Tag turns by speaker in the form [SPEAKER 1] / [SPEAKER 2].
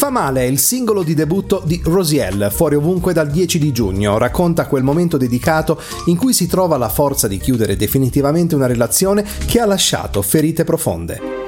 [SPEAKER 1] Fa male è il singolo di debutto di Rosiel, fuori ovunque dal 10 di giugno. Racconta quel momento dedicato in cui si trova la forza di chiudere definitivamente una relazione che ha lasciato ferite profonde.